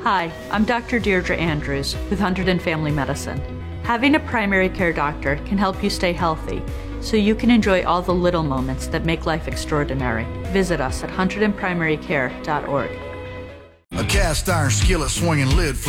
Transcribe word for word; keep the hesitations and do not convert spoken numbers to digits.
Hi, I'm Doctor Deirdre Andrews with Hunterdon Family Medicine. Having a primary care doctor can help you stay healthy, so you can enjoy all the little moments that make life extraordinary. Visit us at hunterdon primary care dot org. A cast iron skillet swinging lid flip.